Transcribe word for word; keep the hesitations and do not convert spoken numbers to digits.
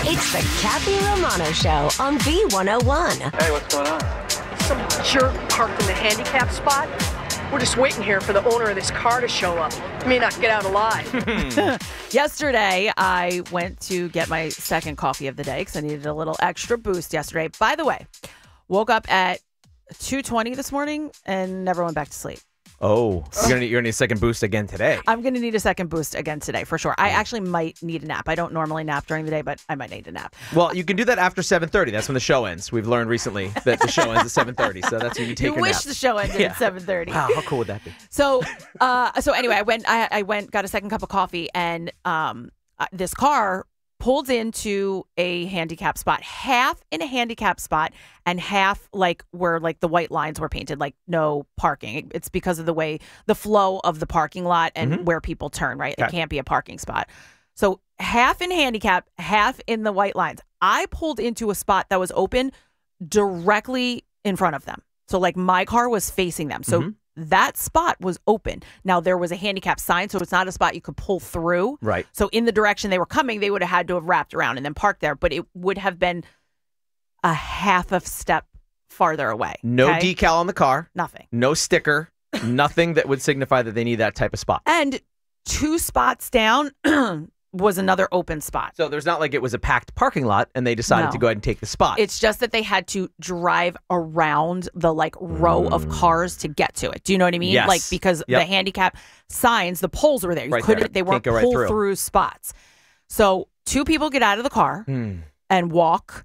It's the Kathy Romano Show on B one oh one. Hey, what's going on? Some jerk parked in the handicap spot. We're just waiting here for the owner of this car to show up. He may not get out alive. Yesterday, I went to get my second coffee of the day because I needed a little extra boost yesterday. By the way, woke up at two twenty this morning and never went back to sleep. Oh, you're gonna, you're gonna need a second boost again today. I'm going to need a second boost again today for sure. I actually might need a nap. I don't normally nap during the day, but I might need a nap. Well, you can do that after seven thirty. That's when the show ends. We've learned recently that the show ends at seven thirty, so that's when you take You your wish nap. the show ended Yeah. at seven thirty. Wow, how cool would that be? So, uh, so anyway, I went. I, I went, got a second cup of coffee, and um, uh, this car pulled into a handicap spot, half in a handicap spot, and half like where like the white lines were painted, like no parking. It's because of the way the flow of the parking lot and Mhm. where people turn. Right, it Okay. can't be a parking spot. So half in handicap, half in the white lines. I pulled into a spot that was open directly in front of them. So like my car was facing them. So Mhm. that spot was open. Now there was a handicap sign, so it's not a spot you could pull through. Right. So in the direction they were coming, they would have had to have wrapped around and then parked there, but it would have been a half a step farther away. No okay? decal on the car. Nothing. No sticker. Nothing that would signify that they need that type of spot. And two spots down was another open spot. So there's not like it was a packed parking lot and they decided No. to go ahead and take the spot. It's just that they had to drive around the like row of cars to get to it. Do you know what I mean? Yes. Like because Yep. the handicap signs, the poles were there. You Right couldn't. there. They weren't Can't go right pull through. through spots. So two people get out of the car Hmm. and walk